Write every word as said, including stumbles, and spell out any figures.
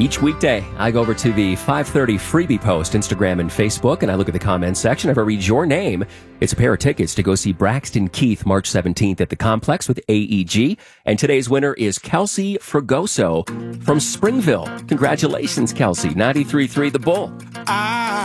Each weekday, I go over to the five thirty Freebie Post, Instagram and Facebook, and I look at the comments section. If I read your name, it's a pair of tickets to go see Braxton Keith March seventeenth at the Complex with A E G. And today's winner is Kelsey Fregoso from Springville. Congratulations, Kelsey. ninety-three point three The Bull. I